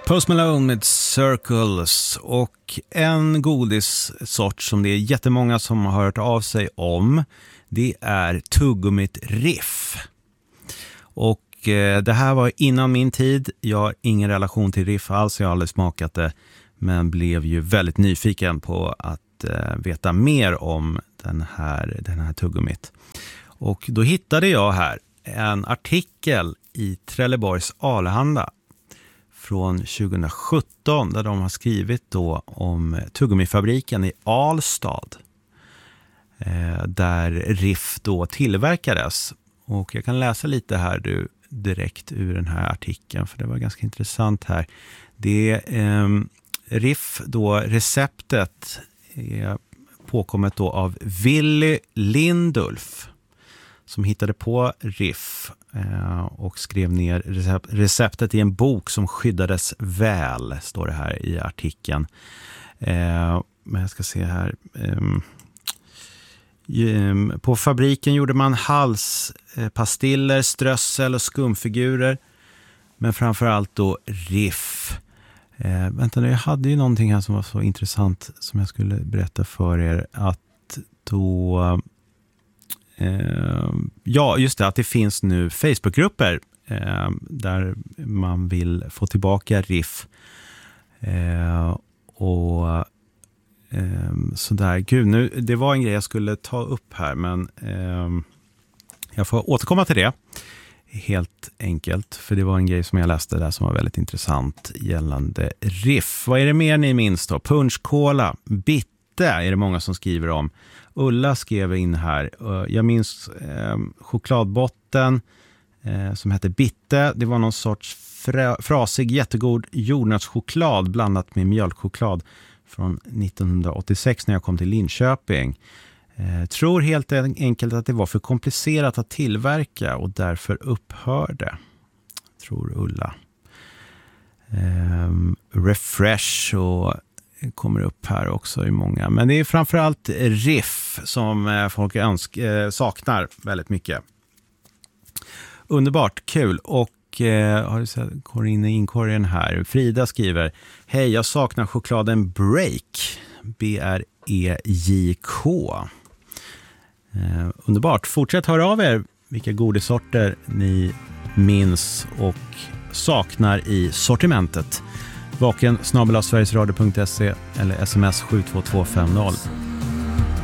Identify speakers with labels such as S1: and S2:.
S1: Post Malone med Circles, och en godissort som det är jättemånga som har hört av sig om, det är tuggummit Riff. Och det här var innan min tid. Jag har ingen relation till Riff alls, jag har aldrig smakat det, men blev ju väldigt nyfiken på att veta mer om den här tuggummit. Och då hittade jag här en artikel i Trelleborgs Alehanda från 2017 där de har skrivit då om tuggummifabriken i Alstad där Riff då tillverkades. Och jag kan läsa lite här direkt ur den här artikeln, för det var ganska intressant här. Det Riff då, receptet är påkommet då av Willy Lindulf som hittade på Riff och skrev ner receptet i en bok som skyddades väl, står det här i artikeln. Men jag ska se här. På fabriken gjorde man halspastiller, strössel och skumfigurer, men framförallt då Riff. Vänta nu, jag hade ju någonting här som var så intressant som jag skulle berätta för er, att då ja, just det, att det finns nu Facebookgrupper där man vill få tillbaka Riff och sådär. Gud, nu, det var en grej jag skulle ta upp här, men jag får återkomma till det helt enkelt, för det var en grej som jag läste där som var väldigt intressant gällande Riff. Vad är det mer ni minns då? Punchcola, bitte är det många som skriver om. Ulla skrev in här. Jag minns chokladbotten som hette bitte. Det var någon sorts frasig, jättegod jordnötschoklad blandat med mjölkchoklad från 1986 när jag kom till Linköping. Tror helt enkelt att det var för komplicerat att tillverka och därför upphörde, tror Ulla. Refresh och kommer upp här också i många. Men det är framförallt Riff som folk saknar väldigt mycket. Underbart, kul. Och har du sett, går in i inkorgen här. Frida skriver: hej, jag saknar chokladen Break. B-R-E-J-K. Underbart. Fortsätt höra av er vilka godisorter ni minns och saknar i sortimentet. Vaken @sverigesradio.se eller sms 72250.